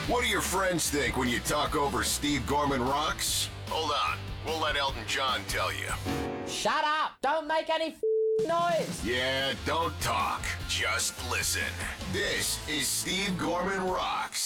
What do your friends think when you talk over Steve Gorman Rocks? Hold on, we'll let Elton John tell you. Shut up! Don't make any noise! Yeah, don't talk, just listen. This is Steve Gorman Rocks.